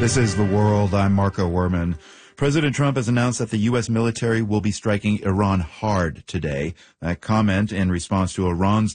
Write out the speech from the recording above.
This is The World. I'm Marco Werman. President Trump has announced that the U.S. military will be striking Iran hard today. That comment in response to Iran's